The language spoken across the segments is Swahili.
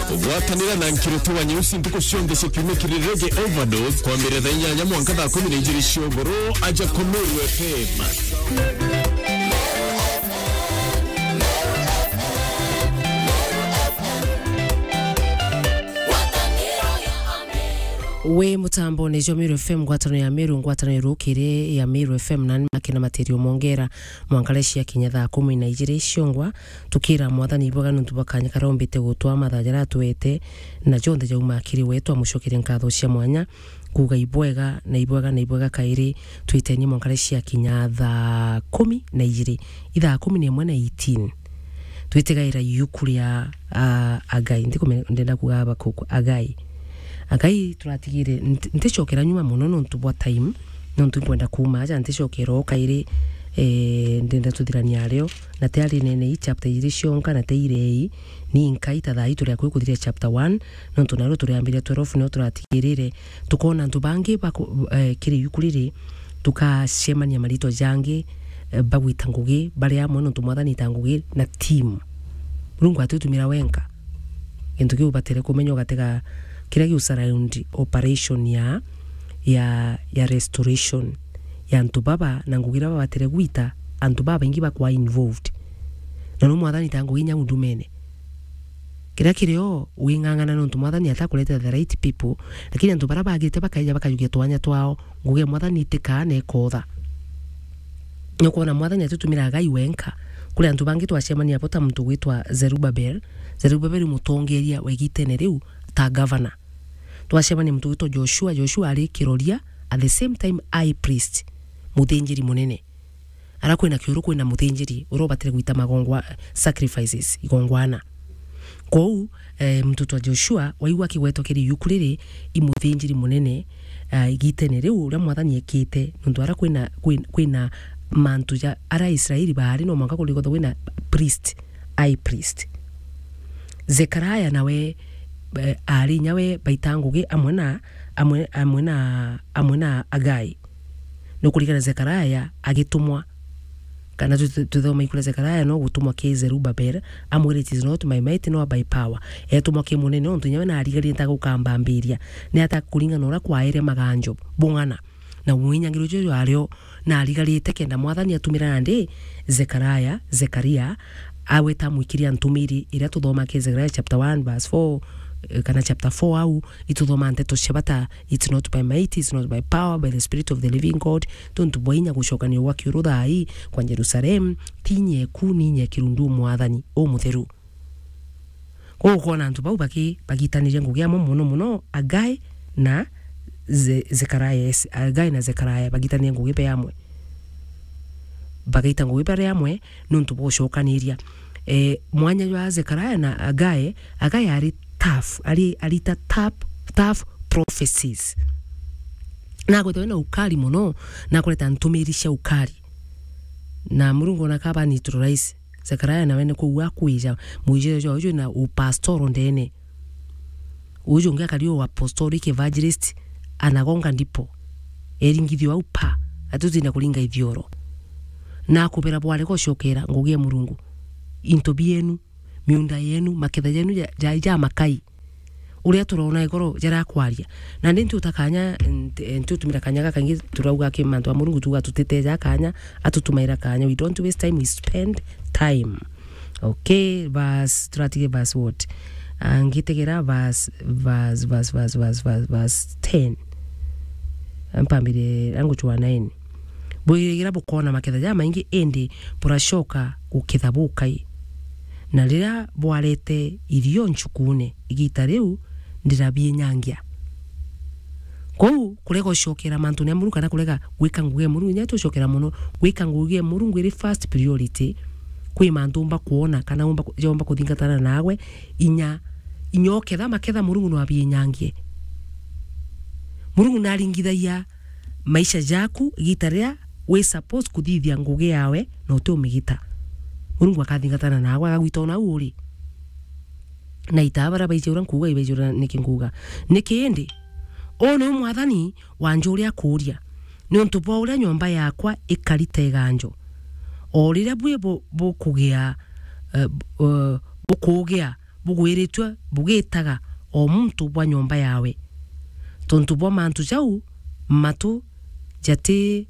Watanira na nkirutu wa nyeusi ntuko shionde shekime kirirege overdose kwa mbele za inyanya mwanga da 12 shogoro aja Komeru FM. We mutambo ne Meru FM ngwatano ya Meru ngwatano irukire ya Meru FM nani makina materio mongera mwangaleshi ya kinyatha 12 shongwa tukira mwathani iboga ntubakanya karombite gutwa mathajara tuete na jonde jauma kiri wetu amushokire nkatho cia mwanya kuga ibwega na ibwega kairi tuitenye mwangaleshi ya kinyatha 12 itha 11:18 tuitegaira yukuria agai ndenda kugaba kuko agai turatigire ntishokera nyuma muno no ntubwa time no ntubwenda kuma aja ntishokero kairi ndenda tuthirania reo na tayari nene chapter 2 shonka na teire ni nkaita thai turi akuyikuthira chapter 1 no tunaro turiambire 12 no turatigirire tukona ntubangi kiri yukurire tukashemania marito jange bagwita ngugi bari amwe no tumwathani tangugi na team rungu atutumira wenka into kiubatere kumenyo gatega kila kiusaraundi operation ya restoration ya ntubaba na ngugira baba tereguita antubaba ingi bakwa involved na no mwathani tangugi nya undumene kila kireo wingangana no mwathani atakuleta the right people lakini antubara bagite bakaija bakayugia twanya twao nguge mwathani tikane kotha nyoko mwathani atutumira gai wenka kule antubangi twashemania pota mtu gwitwa Zerubabel mutongeria wegitene riu ta governor twashemania mtu gwitwa Joshua ari kiroria at the same time high priest muthenjeri munene arakwena kiuru kwena muthenjeri urobatire gwita magongwa sacrifices igongwana kou mtu wa Joshua waigwa kigweto kiri yukurire imuthenjeri munene igitene riu ura mwathani ekite nundu ara kwena mantu ja ara Israeli bahari no manga kuliko wena priest high priest Zekaria nawe ari nyawe baitanguge amwena agai no kulikana Zekaria agitumwa kana tuthoma ikula Zekaria no gutumwa ke Zerubabel amwire it is not my might no by power etumwa ke munene ontu nyawe na arigarie ntagukambambiria ni atakuringa nora kwaire maganjo bungana na winyangiro jojo ario na arigarite kenda mwathani atumira ndi Zekaria aweta mwikiria ntumiri ira tuthoma ke Zekaria chapter 1 verse 4 kana chapter 4 au ituthoma nteto shabata it's not by might it's not by power by the spirit of the living God don't boinya gushokania wa kiruthai kwa Jerusalem tinye kuninye kirundu mwathani o mutheru ko kona ntu bau bagitanire ngugia muno agai na Zekaria agai na Zekaria bagitania ngugi pe amwe bagaita ngugi pe amwe nuntu boshokaniria mwanya wa Zekaria na agai ari tough alita tough prophecies na gwetona ukali muno na kuleta ntumirisha ukali na Murungu na kaba neutralize Zekaria na wene kuwa kuija mujije jojo na upastoro ndene ujo ngaka rio apostolic evangelist anagonga ndipo eringithio upa atutina kulinga ithioro na kubera bwale ko shokera ngugie Murungu into bienu miunda yenu maketha yenu ja makai uria turona igoro jara kwaria na ndi tutakanya ntutumira kanya kangi turauga ke mantu wa Murungu tuga tuteteja kanya atutumaira kanya we don't waste time we spend time okay verse strategy verse what angitegera verse 10 ampambire angu chwa 9 boyigira bukona maketha ja maingi endi burashoka gukithabukai na rira bwarete irio nchukune igita riu ndirabie nyangia kou kurego shokera mantu ne Murungu kana kurega gwika nguge Murungu nyato shokera muno gwika nguge Murungu iri first priority kwi mantu mba kuona kana umba kuthingatana nawe inyoketha maketha Murungu no abie nyangie Murungu naringithaia maisha jaku igita ria we suppose kuthithia nguge yawe no te umigita Murungu akathingatana nawe agwitona uri na itabara baijura nkuga ibaijura nikinguga nikindi ono mwathani wanjuria kuria ni ontupo uria nyomba yakwa ikarita iganjo orira bwe bukugia bugwiritwa bugitaga o muntu bwa nyomba yawe tontu bwa mantu jau matu jate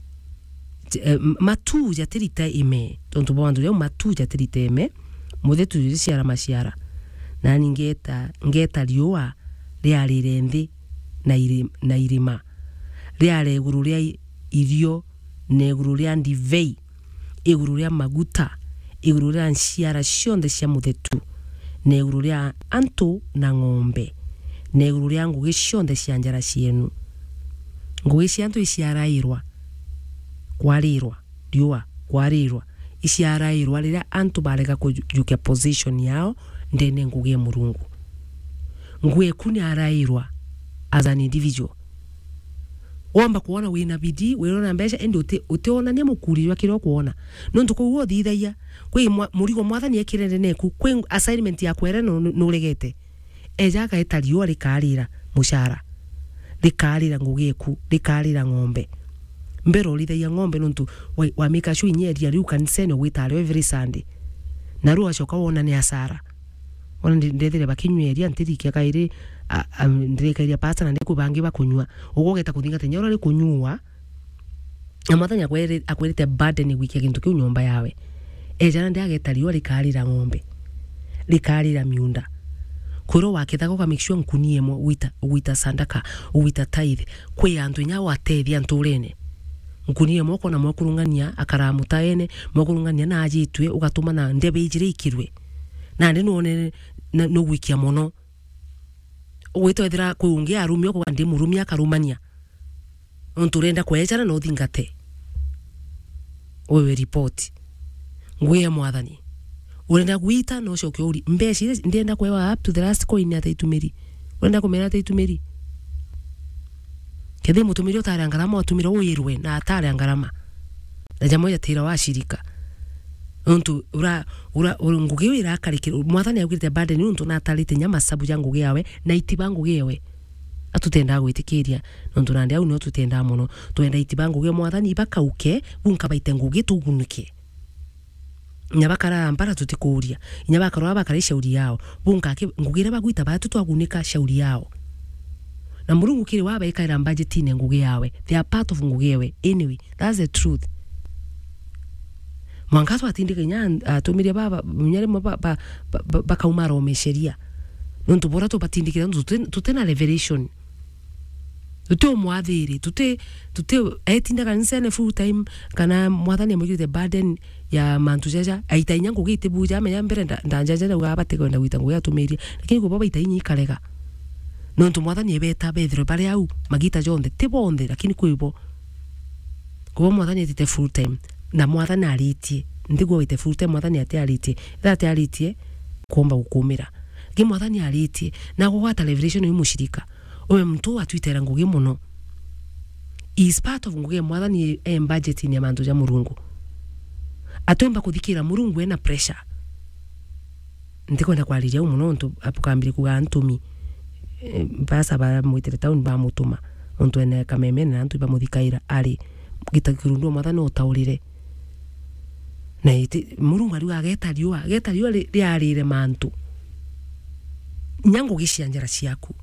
matu jatirita ime tontu bwa mantu jau matu jatirita ime muthetu yisiara masiara na ngeta liua riarire nthi na irima riare iguru ria irio na iguru ria ndivei iguru ria maguta iguru ria nsiara cionthe cia muthetu na iguru ria antu na ng'ombe na iguru ria ngugi cionthe cia njara cienu ngugi cia antu iciarairwa kwarirwa riua kwarirwa iciarairwa riria antu barega kujukia position yao ndene ngugi ya Murungu ngugi kuni arairwa as an individual wamba kuona wina bidii wirona mbeca ende uteona ne mukuri wa kiro kuona nontu ko wo thithaia kwi murigo mwathani ekirende neku kwi assignment ya kwere no regete eja ka etaliwa rikarira mushara rikarira ngugeku rikarira ng'ombe mbero lithaia ng'ombe nontu wa mika shu inyeria riu kanisene witale every Sunday na ruwa shoka wona ni asara ona ndethire bakinyweria ntirike kaire ndrekaria pasta na ndikubangi bakunywa ugogeta kuthinga tenyora ri kunywa na mathanya akwirite burden wiki kintu kiu nyomba yawe ejana ndiagetaliwa rikarira ng'ombe rikarira miunda kuro wakethako ka make sure nkunie mo wita sandaka wita tithe kwi antu nya watethia nturene nkunie moko na mokurungania akaramuta ene mokurungania na ajitwe ugatuma na ndebe ijire ikirwe na ndi none no wikia mono wetwethira kuungia arumio kwa ndi murumia akarumania onturenda kwejana no thingate wewe report nguye mwathani urenda guita no cokyo uri mbeci ndienda kwewa up to the last coin ata itumiri urenda kumera ata itumiri kede mutumiri otare ngarama otumira uyirwe na atare ngarama na jamo ya tira wa shirika ontu ura ngugi wira karikira mwathani agwirite burden ontu na atalite nyama sabu ya ngugi yawe na itiba ngugi yawe atutenda gwitikiria nontu nandi au no tutenda muno twenda itiba ngugi mwathani ibakauke bunka baite ngugi tugunike nyabakara ampara tutikuria nyabakara abakara shauri yao bunka ngugire bagwita batu twagunika shauri yao na Murungu kiri waba ikaira budget ine ngugi yawe they are part of ngugi yawe anyway that's the truth mwangazo atindike nya tumire baba mnyare baba bakaumara omesheria nontu bora to batindikira tutena revelation tuto mwathiri tute etinda kanisene full time kana mwathani mugite burden ya mantu jaja aitainya ngugite buja amenya mbere ndanjaja ugabate kwenda gwita nguya tumiria lakini ko baba itainyi karega nontu mwathani ebeta bethro bari au magita jonde tibonde lakini kuibo ko mwathani etite full time na mwathani aritie ndigo wite full time mwathani atiaritie that aritie kuomba gukumira ngi mwathani aritie na gwata revelation y'umushirika owe mtu atwitera ngugi muno is part of ngugi mwathani budget ni amantu ja Murungu atomba kuthikira Murungu ena pressure ndikwenda kwaliria muno ntu apukambire kuga antumi basa ba muitere town ba mutuma ontu ene kamemene na antu ba muthikaira ari gitakirundu mwathani otaurire na Murungu ari ageta liwa riarire mantu nyango gishianjara ciaku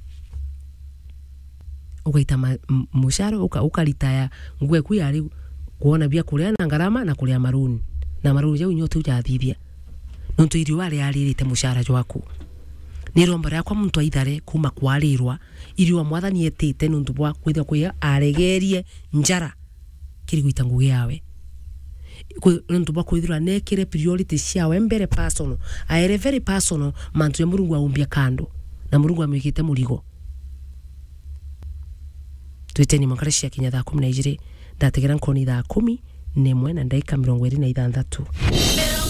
ugaita musharo ukaritaya ngwe kuyari kuona bia kuria na ngarama na kuria maruni na maruni jau nyote ujathithia nontu iri wale aririte mushara jwaku ni romba yakwa muntu aithare kuma kwarirwa iri wa mwathani etite nontu bwa kwithia kuya aregerie njara kiri gwita ngugi yawe nontu bwa kwithira nekire priority ciawe mbere personal aere very personal mantu ya Murungu aumbia kando na Murungu amwikite murigo twiteni mwangareshi ya kinya thaa 12 ndategera nkoni thaa 10 nemwe na ndaika 26